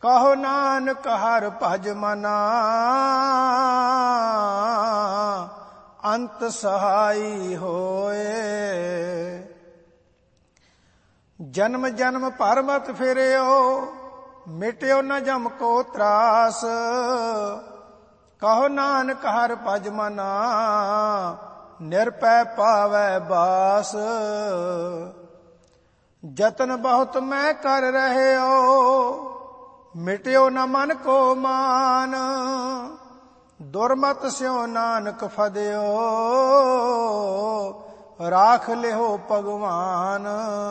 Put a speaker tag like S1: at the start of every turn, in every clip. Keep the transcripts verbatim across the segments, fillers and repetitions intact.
S1: ਕਹੋ ਨਾਨਕ ਹਰਿ ਭਜ ਮਨਾ, ਅੰਤ ਸਹਾਈ ਹੋਏ। ਜਨਮ ਜਨਮ ਭਰ ਮਤ ਫਿਰਿਓ, ਮਿਟਿਓ ਨ ਜਮ ਕੋ ਤਰਾਸ। ਕਹੋ ਨਾਨਕ ਹਰਿ ਭਜ ਮਨਾ, ਨਿਰਭੈ ਪਾਵੈ ਬਾਸ। ਜਤਨ ਬਹੁਤ ਮੈਂ ਕਰ ਰਹਿਓ, ਮਿਟਿਓ ਨ ਮਨ ਕੋ ਮਾਨ। ਦੁਰਮਤ ਸਿਓ ਨਾਨਕ ਫਦਿਓ, ਰਾਖ ਲਿਓ ਭਗਵਾਨ।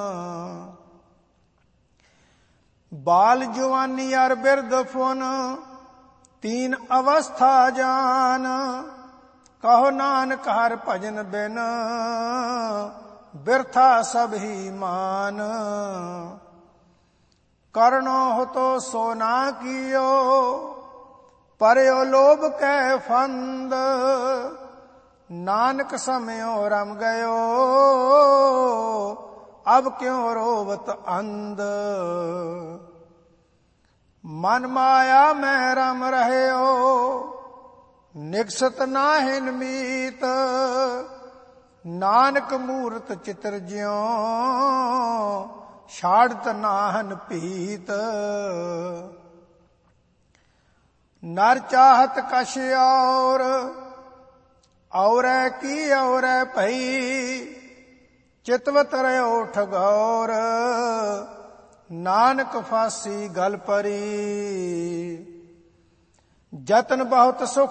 S1: ਬਾਲ ਜਵਾਨੀ ਅਰ ਬਿਰਧ ਫੁਨ, ਤੀਨ ਅਵਸਥਾ ਜਾਨ। ਕਹੋ ਨਾਨਕ ਹਰਿ ਭਜਨ ਬਿਨ, ਬਿਰਥਾ ਸਭ ਹੀ ਮਾਨ। ਕਰਨੋ ਹੋਤੋ ਸੋ ਨਾ ਕੀਓ, ਪਰਿਓ ਲੋਭ ਕੈ ਫੰਦ। ਨਾਨਕ ਸਮਿਓ ਰਮ ਗਇਓ, ਅਬ ਕਿਉ ਰੋਵਤ ਅੰਧ। ਮਨ ਮਾਇਆ ਮੈਂ ਰਮ ਰਹਿਓ, ਨਿਕਸਤ ਨਾਹਿਨ ਮੀਤ। ਨਾਨਕ ਮੂਰਤ ਚਿਤਰ ਜਿਉ, ਛਾੜਤ ਨਾਹਨ ਭੀਤ। ਨਰ ਚਾਹਤ ਕਛ ਔਰ, ਔਰੈ ਕੀ ਔਰੈ ਭਈ। ਚਿਤਵਤ ਰਹਿਓ ਠਗੌਰ, ਨਾਨਕ ਫਾਸੀ ਗਲ ਪਰੀ। ਜਤਨ ਬਹੁਤ ਸੁਖ